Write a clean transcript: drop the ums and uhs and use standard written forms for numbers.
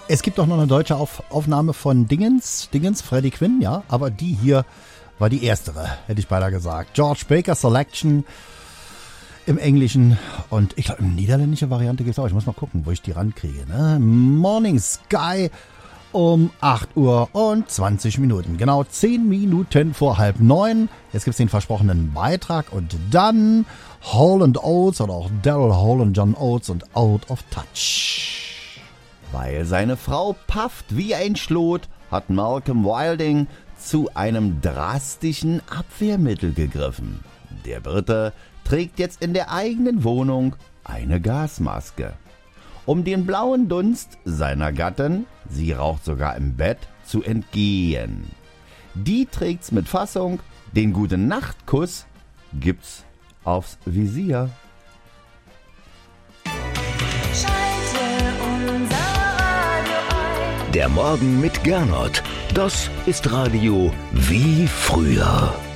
Es gibt auch noch eine deutsche Aufnahme von Dingens, Freddie Quinn, ja, aber die hier war die erstere, hätte ich beinahe gesagt. George Baker Selection im Englischen und ich glaube, im niederländischen Variante gibt es auch. Ich muss mal gucken, wo ich die rankriege. Ne? Morning Sky um 8 Uhr und 20 Minuten. Genau 10 Minuten vor 8:30. Jetzt gibt es den versprochenen Beitrag und dann Hall & Oates oder auch Daryl Hall und John Oates und Out of Touch. Weil seine Frau pafft wie ein Schlot, hat Malcolm Wilding zu einem drastischen Abwehrmittel gegriffen. Der Brite trägt jetzt in der eigenen Wohnung eine Gasmaske. Um den blauen Dunst seiner Gattin, sie raucht sogar im Bett, zu entgehen. Die trägt's mit Fassung, den Gute-Nacht-Kuss gibt's aufs Visier. Der Morgen mit Gernot, das ist Radio wie früher.